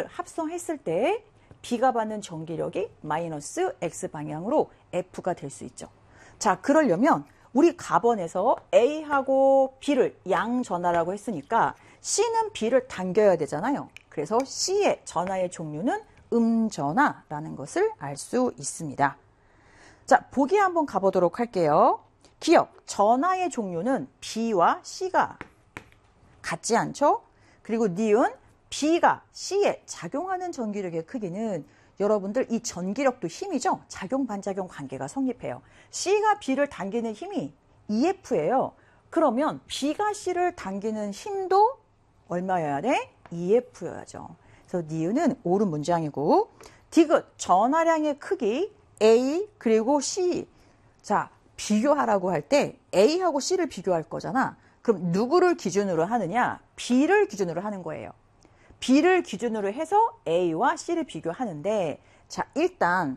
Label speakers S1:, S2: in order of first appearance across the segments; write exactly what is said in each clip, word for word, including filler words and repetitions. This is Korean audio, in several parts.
S1: 합성했을 때 B가 받는 전기력이 마이너스 X 방향으로 F가 될 수 있죠. 자, 그러려면 우리 가번에서 A하고 B를 양전하라고 했으니까 C는 B를 당겨야 되잖아요. 그래서 C의 전하의 종류는 음전하라는 것을 알 수 있습니다. 자, 보기 한번 가보도록 할게요. 기억, 전하의 종류는 B와 C가 같지 않죠? 그리고 니은, B가 C에 작용하는 전기력의 크기는 여러분들 이 전기력도 힘이죠? 작용, 반작용 관계가 성립해요. C가 B를 당기는 힘이 이에프예요. 그러면 B가 C를 당기는 힘도 얼마여야 돼? 이에프여야죠. 그래서 니은은 옳은 문장이고, 디귿, 전하량의 크기 A 그리고 C. 자, 비교하라고 할 때 A하고 C를 비교할 거잖아. 그럼 누구를 기준으로 하느냐? B를 기준으로 하는 거예요. B를 기준으로 해서 A와 C를 비교하는데, 자, 일단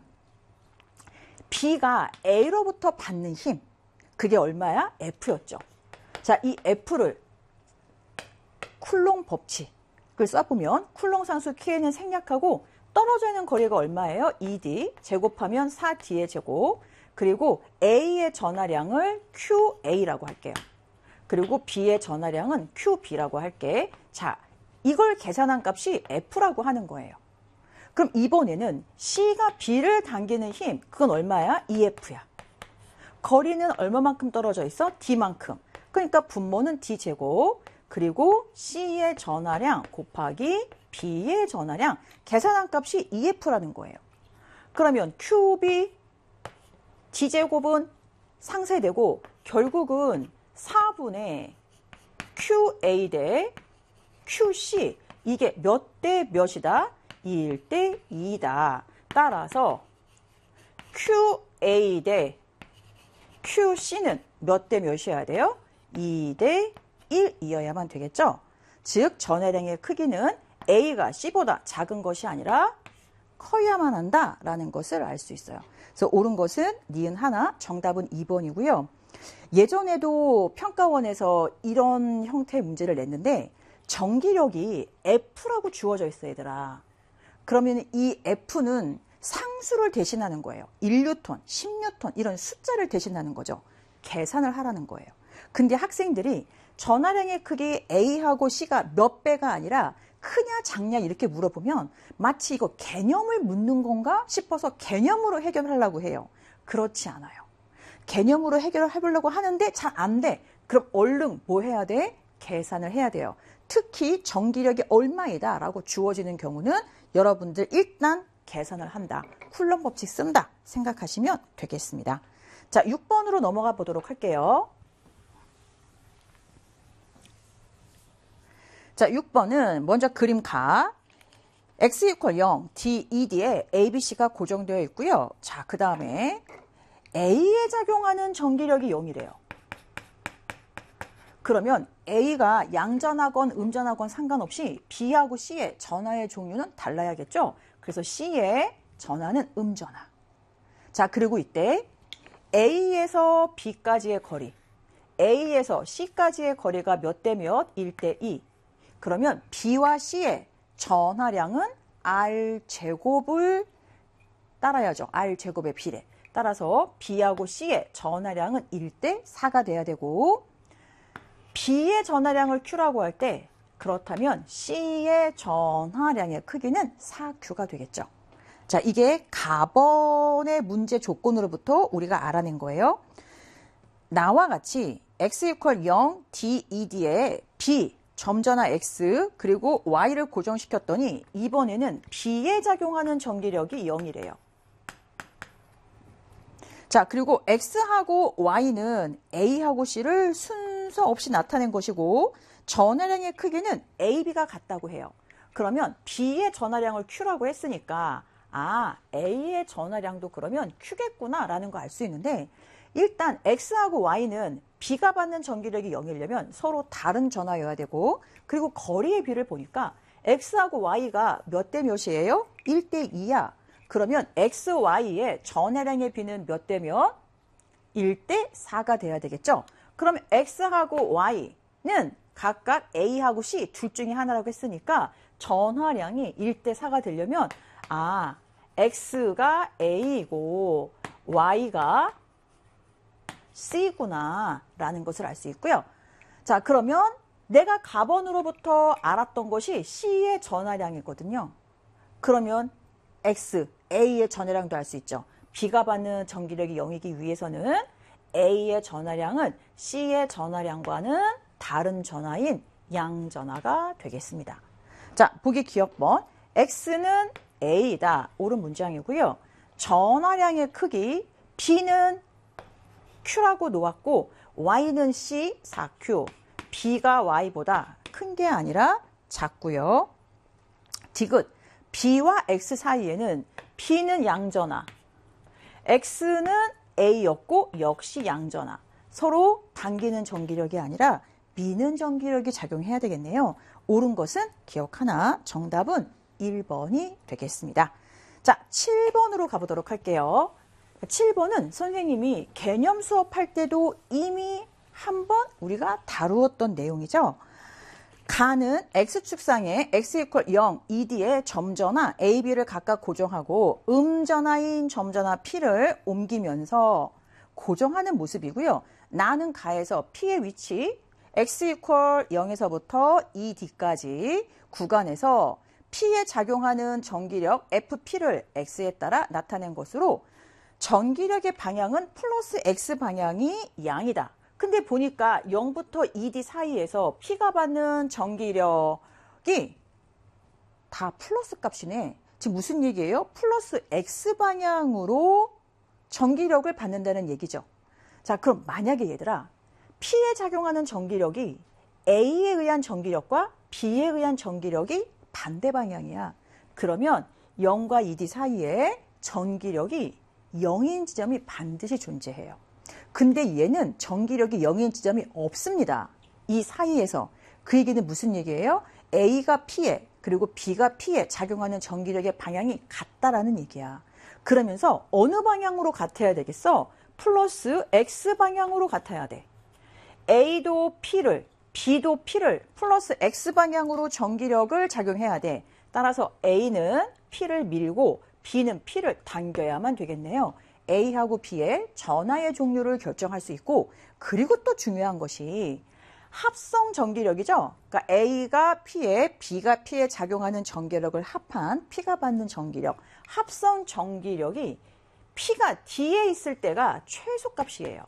S1: B가 A로부터 받는 힘, 그게 얼마야? F였죠. 자, 이 F를 쿨롱 법칙을 써보면 쿨롱 상수 K는 생략하고 떨어져 있는 거리가 얼마예요? 이 디 제곱하면 사 디의 제곱, 그리고 A의 전하량을 큐에이라고 할게요. 그리고 B의 전하량은 큐비라고 할게. 자, 이걸 계산한 값이 F라고 하는 거예요. 그럼 이번에는 C가 B를 당기는 힘, 그건 얼마야? 이에프야. 거리는 얼마만큼 떨어져 있어? D만큼. 그러니까 분모는 D제곱, 그리고 C의 전하량 곱하기 B의 전하량, 계산한 값이 이에프라는 거예요. 그러면 큐비, D제곱은 상쇄되고 결국은 사분의 큐에이 대 큐씨, 이게 몇 대 몇이다? 일 대 이다. 따라서 큐에이 대 큐씨는 몇 대 몇이어야 돼요? 이 대 일이어야만 되겠죠? 즉 전해량의 크기는 A가 C보다 작은 것이 아니라 커야만 한다라는 것을 알 수 있어요. 그래서 옳은 것은 니은 하나, 정답은 이 번이고요. 예전에도 평가원에서 이런 형태의 문제를 냈는데 전기력이 F라고 주어져 있어, 얘들아. 그러면 이 F는 상수를 대신하는 거예요. 일 뉴턴, 십 뉴턴 이런 숫자를 대신하는 거죠. 계산을 하라는 거예요. 근데 학생들이 전하량의 크기 A하고 C가 몇 배가 아니라 크냐 작냐 이렇게 물어보면 마치 이거 개념을 묻는 건가 싶어서 개념으로 해결하려고 해요. 그렇지 않아요. 개념으로 해결을 해보려고 하는데 잘 안 돼. 그럼 얼른 뭐 해야 돼? 계산을 해야 돼요. 특히 전기력이 얼마이다 라고 주어지는 경우는 여러분들 일단 계산을 한다. 쿨럼 법칙 쓴다 생각하시면 되겠습니다. 자, 육 번으로 넘어가 보도록 할게요. 자, 육 번은 먼저 그림 가. x 이퀄 영, d, 이 디에 a, b, c가 고정되어 있고요. 자, 그 다음에 a에 작용하는 전기력이 영이래요. 그러면 A가 양전하건 음전하건 상관없이 B하고 C의 전하의 종류는 달라야겠죠? 그래서 C의 전하는 음전하. 자, 그리고 이때 A에서 B까지의 거리, A에서 C까지의 거리가 몇 대 몇? 일 대 이. 그러면 B와 C의 전하량은 R제곱을 따라야죠. R제곱의 비례. 따라서 B하고 C의 전하량은 일 대 사가 돼야 되고, B의 전하량을 Q라고 할 때 그렇다면 C의 전하량의 크기는 사 큐가 되겠죠. 자, 이게 가번의 문제 조건으로부터 우리가 알아낸 거예요. 나와 같이 x 이퀄 영, d, 이 디에 b, 점전하 x, 그리고 y를 고정시켰더니 이번에는 b에 작용하는 전기력이 영이래요. 자, 그리고 x하고 y는 a하고 c를 순서 없이 나타낸 것이고 전하량의 크기는 a, b가 같다고 해요. 그러면 b의 전하량을 q라고 했으니까 아, a의 전하량도 그러면 q겠구나 라는 거 알 수 있는데, 일단 x하고 y는 b가 받는 전기력이 영이려면 서로 다른 전하여야 되고, 그리고 거리의 비를 보니까 x하고 y가 몇 대 몇이에요? 일 대 이야. 그러면 x, y의 전하량의 비는 몇 대 몇? 일 대 사가 돼야 되겠죠? 그러면 x하고 y는 각각 a하고 c 둘 중에 하나라고 했으니까 전화량이 일 대 사가 되려면 아, X가 A이고 Y가 C구나 라는 것을 알 수 있고요. 자, 그러면 내가 가번으로부터 알았던 것이 C의 전화량이거든요. 그러면 X, A의 전화량도 알 수 있죠. B가 받는 전기력이 영이기 위해서는 A의 전화량은 C의 전화량과는 다른 전화인 양전화가 되겠습니다. 자, 보기 기억번. X는 A이다. 옳은 문장이고요. 전화량의 크기 B는 Q라고 놓았고 Y는 C, 사 큐. B가 Y보다 큰 게 아니라 작고요. 디귿. B와 X 사이에는 B는 양전화, X는 A였고 역시 양전화. 서로 당기는 전기력이 아니라 미는 전기력이 작용해야 되겠네요. 옳은 것은 기억 하나, 정답은 일 번이 되겠습니다. 자, 칠 번으로 가보도록 할게요. 칠 번은 선생님이 개념 수업할 때도 이미 한번 우리가 다루었던 내용이죠. 가는 X축상에 X 이퀄 영, 이 디에 점전화 A, B를 각각 고정하고 음전화인 점전화 P를 옮기면서 고정하는 모습이고요. 나는 가에서 P의 위치 X 이퀄 영에서부터 이 디까지 구간에서 P에 작용하는 전기력 에프피를 X에 따라 나타낸 것으로 전기력의 방향은 플러스 X 방향이 양이다. 근데 보니까 영부터 이 디 사이에서 P가 받는 전기력이 다 플러스 값이네. 지금 무슨 얘기예요? 플러스 X 방향으로 전기력을 받는다는 얘기죠. 자, 그럼 만약에 얘들아, P에 작용하는 전기력이 A에 의한 전기력과 B에 의한 전기력이 반대 방향이야. 그러면 영과 이 디 사이에 전기력이 영인 지점이 반드시 존재해요. 근데 얘는 전기력이 영인 지점이 없습니다. 이 사이에서. 그 얘기는 무슨 얘기예요? A가 P에 그리고 B가 P에 작용하는 전기력의 방향이 같다라는 얘기야. 그러면서 어느 방향으로 같아야 되겠어? 플러스 X 방향으로 같아야 돼. A도 P를, B도 P를 플러스 X 방향으로 전기력을 작용해야 돼. 따라서 A는 P를 밀고 B는 P를 당겨야만 되겠네요. A하고 B의 전하의 종류를 결정할 수 있고, 그리고 또 중요한 것이 합성 전기력이죠. 그러니까 A가 P에, B가 P에 작용하는 전기력을 합한 P가 받는 전기력. 합성 전기력이 P가 D에 있을 때가 최소값이에요.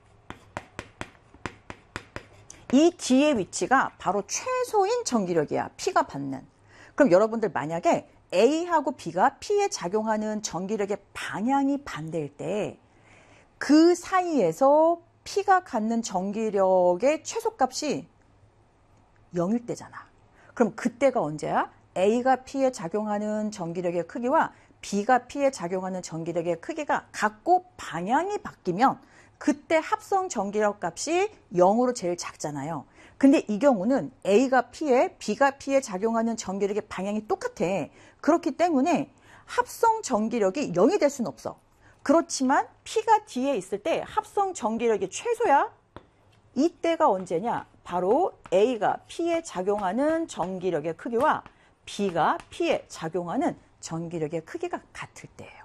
S1: 이 D의 위치가 바로 최소인 전기력이야. P가 받는. 그럼 여러분들 만약에 A하고 B가 P에 작용하는 전기력의 방향이 반대일 때 그 사이에서 P가 갖는 전기력의 최소값이 영일 때잖아. 그럼 그때가 언제야? A가 P에 작용하는 전기력의 크기와 B가 P에 작용하는 전기력의 크기가 같고 방향이 바뀌면 그때 합성 전기력 값이 영으로 제일 작잖아요. 근데 이 경우는 A가 P에, B가 P에 작용하는 전기력의 방향이 똑같아. 그렇기 때문에 합성 전기력이 영이 될 수는 없어. 그렇지만 P가 D에 있을 때 합성 전기력이 최소야. 이때가 언제냐? 바로 A가 P에 작용하는 전기력의 크기와 B가 P에 작용하는 전기력의 크기가 같을 때예요.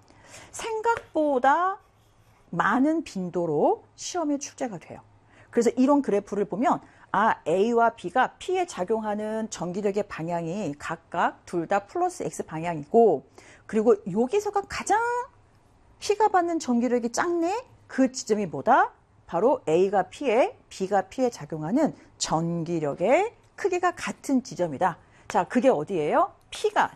S1: 생각보다 많은 빈도로 시험에 출제가 돼요. 그래서 이런 그래프를 보면 아, A와 B가 P에 작용하는 전기력의 방향이 각각 둘 다 플러스 X 방향이고, 그리고 여기서가 가장 P가 받는 전기력이 작네? 그 지점이 뭐다? 바로 A가 P에, B가 P에 작용하는 전기력의 크기가 같은 지점이다. 자, 그게 어디예요? P가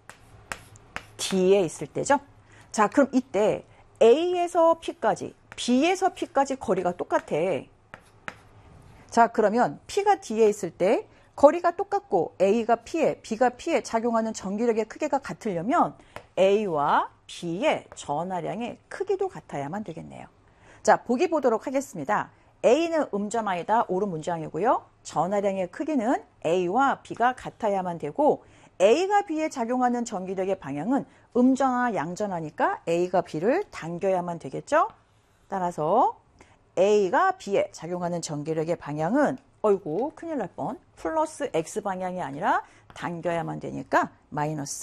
S1: D에 있을 때죠. 자, 그럼 이때 A에서 P까지, B에서 P까지 거리가 똑같아. 자, 그러면 P가 D에 있을 때 거리가 똑같고 A가 P에, B가 P에 작용하는 전기력의 크기가 같으려면 A와 B의 전하량의 크기도 같아야만 되겠네요. 자, 보기 보도록 하겠습니다. A는 음전화이다. 옳은 문장이고요. 전하량의 크기는 A와 B가 같아야만 되고, A가 B에 작용하는 전기력의 방향은 음전화, 양전화니까 A가 B를 당겨야만 되겠죠. 따라서 A가 B에 작용하는 전기력의 방향은 어이구 큰일 날 뻔. 플러스 X 방향이 아니라 당겨야만 되니까 마이너스